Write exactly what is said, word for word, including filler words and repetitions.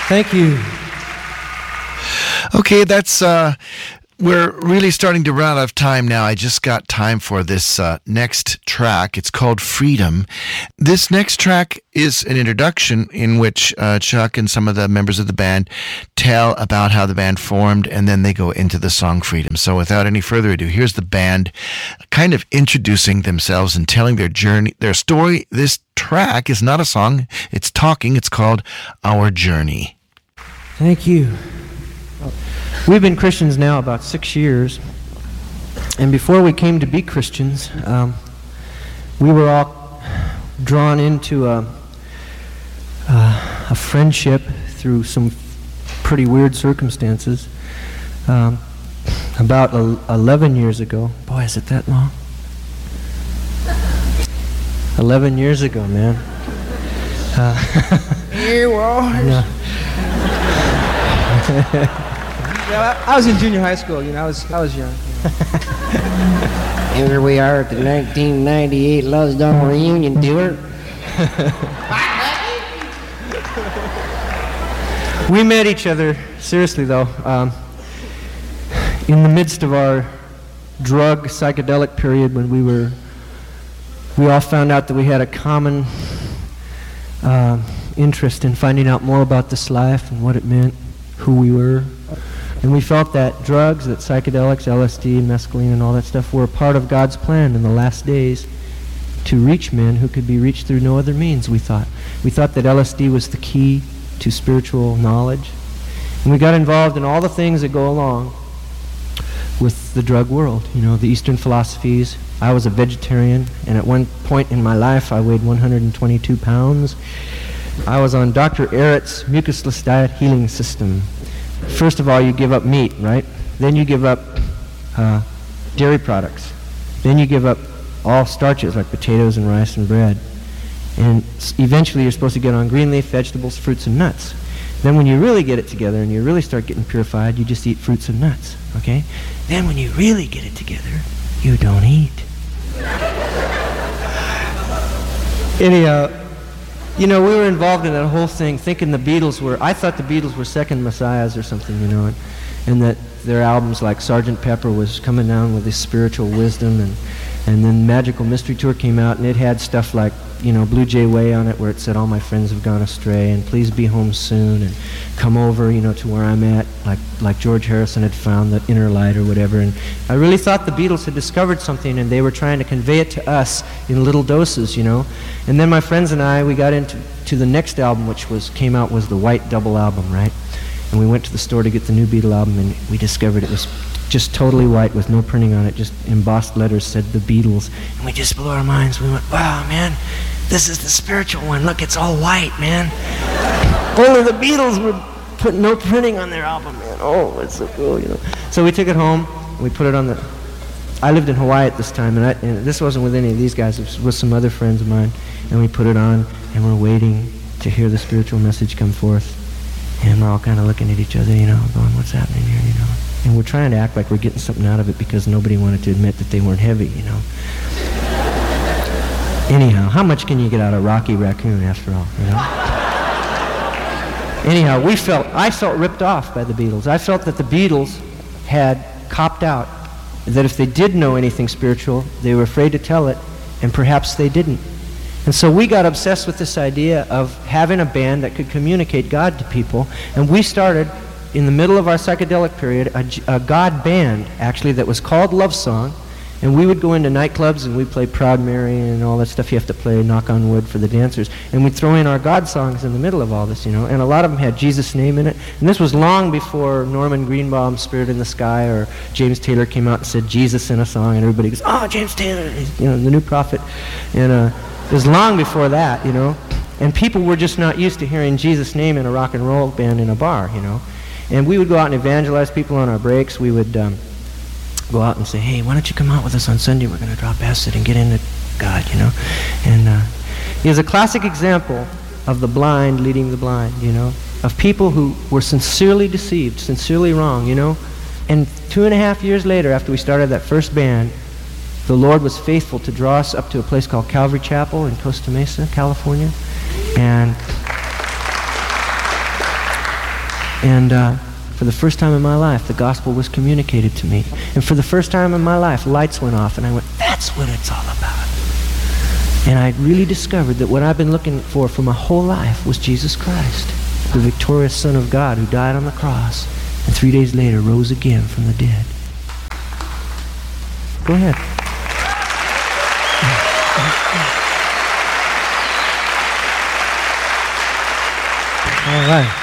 Thank you. Okay, that's, uh, we're really starting to run out of time now. I just got time for this uh, next track. It's called Freedom. This next track is an introduction in which uh, Chuck and some of the members of the band tell about how the band formed, and then they go into the song Freedom. So without any further ado, here's the band kind of introducing themselves and telling their journey, their story. This track is not a song, it's talking. It's called Our Journey. Thank you. We've been Christians now about six years, and before we came to be Christians, um, we were all drawn into a, uh, a friendship through some pretty weird circumstances. Um, about eleven years ago, boy, is it that long? eleven years ago, man. Uh, You are. no. Yeah, I was in junior high school, you know, I was I was young. Here we are at the nineteen ninety-eight Lusdome reunion tour. We met each other, seriously though, um, in the midst of our drug psychedelic period when we were, we all found out that we had a common uh, interest in finding out more about this life and what it meant, who we were. And we felt that drugs, that psychedelics, L S D, mescaline, and all that stuff were a part of God's plan in the last days to reach men who could be reached through no other means, we thought. We thought that L S D was the key to spiritual knowledge. And we got involved in all the things that go along with the drug world, you know, the Eastern philosophies. I was a vegetarian, and at one point in my life I weighed one hundred twenty-two pounds. I was on Doctor Ehret's mucusless diet healing system. First of all, you give up meat, right? Then you give up uh, dairy products. Then you give up all starches like potatoes and rice and bread. And s- eventually you're supposed to get on green leaf, vegetables, fruits, and nuts. Then when you really get it together and you really start getting purified, you just eat fruits and nuts, okay? Then when you really get it together, you don't eat. Anyhow, you know, we were involved in that whole thing, thinking the Beatles were, I thought the Beatles were second messiahs or something, you know, and, and that their albums like Sergeant Pepper was coming down with this spiritual wisdom, and, and then Magical Mystery Tour came out, and it had stuff like, you know, Blue Jay Way on it, where it said, all my friends have gone astray, and please be home soon, and come over, you know, to where I'm at, like like George Harrison had found the inner light or whatever. And I really thought the Beatles had discovered something, and they were trying to convey it to us in little doses, you know. And then my friends and I, we got into to the next album, which was came out, was the White Double album, right? And we went to the store to get the new Beatle album, and we discovered it was just totally white with no printing on it, just embossed letters said the Beatles. And we just blew our minds. We went, wow, man, this is the spiritual one. Look, it's all white, man. Only the Beatles were putting no printing on their album, man. Oh, it's so cool, you know. So we took it home, we put it on the, I lived in Hawaii at this time, and, I, and this wasn't with any of these guys, it was with some other friends of mine, and we put it on, and we're waiting to hear the spiritual message come forth. And we're all kind of looking at each other, you know, going, what's happening here, you know? And we're trying to act like we're getting something out of it because nobody wanted to admit that they weren't heavy, you know? Anyhow, how much can you get out of Rocky Raccoon after all, you know? Anyhow, we felt, I felt ripped off by the Beatles. I felt that the Beatles had copped out, that if they did know anything spiritual, they were afraid to tell it, and perhaps they didn't. And so we got obsessed with this idea of having a band that could communicate God to people, and we started, in the middle of our psychedelic period, a, a God band, actually, that was called Love Song, and we would go into nightclubs and we'd play Proud Mary and all that stuff you have to play, Knock on Wood for the dancers, and we'd throw in our God songs in the middle of all this, you know, and a lot of them had Jesus' name in it, and this was long before Norman Greenbaum's Spirit in the Sky or James Taylor came out and said Jesus in a song, and everybody goes, oh, James Taylor, you know, the new prophet, and uh, it was long before that, you know, and people were just not used to hearing Jesus' name in a rock and roll band in a bar, you know, and we would go out and evangelize people on our breaks. We would um, go out and say, hey, why don't you come out with us on Sunday? We're going to drop acid and get into God, you know, and uh, he was a classic example of the blind leading the blind, you know, of people who were sincerely deceived, sincerely wrong, you know, and two and a half years later, after we started that first band, the Lord was faithful to draw us up to a place called Calvary Chapel in Costa Mesa, California. And And uh, for the first time in my life, the gospel was communicated to me. And for the first time in my life, lights went off, and I went, that's what it's all about. And I really discovered that what I've been looking for for my whole life was Jesus Christ, the victorious Son of God who died on the cross and three days later rose again from the dead. Go ahead. All right.